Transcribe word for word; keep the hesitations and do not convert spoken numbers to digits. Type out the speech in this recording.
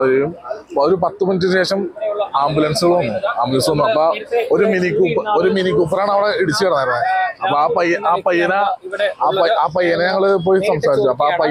ഒരു പത്ത് മിനിറ്റിന് ശേഷം ആംബുലൻസുകൾ വന്നു ആംബുലൻസ് വന്നു അപ്പൊ ഒരു മിനി കൂപ്പർ ഒരു മിനി കൂപ്പറാണ് അവിടെ ഇടിച്ചു കിടന്നായിരുന്നത്. അപ്പൊ ആ പയ്യ ആ പയ്യനെ ആ പയ്യനെ ഞങ്ങള് പോയി സംസാരിച്ചു. അപ്പൊ ആ പയ്യ